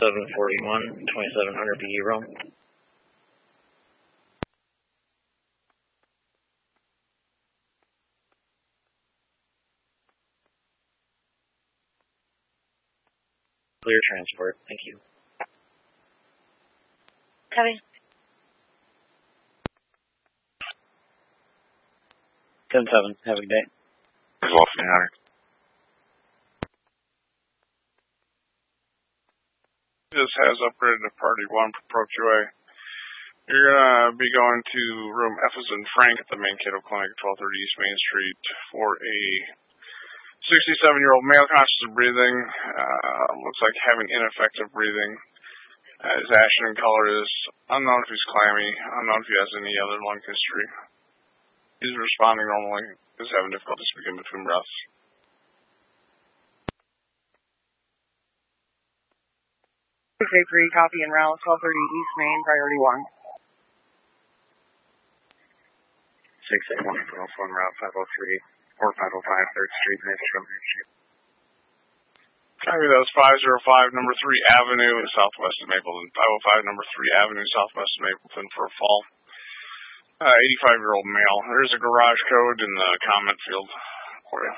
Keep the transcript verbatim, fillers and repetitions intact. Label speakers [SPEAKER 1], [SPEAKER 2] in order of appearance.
[SPEAKER 1] seven forty-one, twenty-seven hundred B E Rome. Clear transport. Thank you.
[SPEAKER 2] Copy.
[SPEAKER 1] ten seven. Have a good day.
[SPEAKER 3] Lofty Hunter. This has upgraded to Party one for Pro Q A. You're going to be going to room F as in Frank at the main kiddo clinic at twelve thirty East Main Street for a sixty-seven-year-old male conscious of breathing. Uh, looks like having ineffective breathing. Uh, his ashen in color is unknown if he's clammy, unknown if he has any other lung history. He's responding normally. He's having difficulty speaking between breaths.
[SPEAKER 4] six eight three, copy and route, twelve thirty East Main, priority one.
[SPEAKER 3] six eight one, phone route five oh three or five oh five third Street, Nashville. Copy, that was five oh five, number three Avenue, southwest of Mapleton. five oh five, number three Avenue, southwest of Mapleton for a fall. Uh, eighty-five-year-old male. There's a garage code in the comment field for you.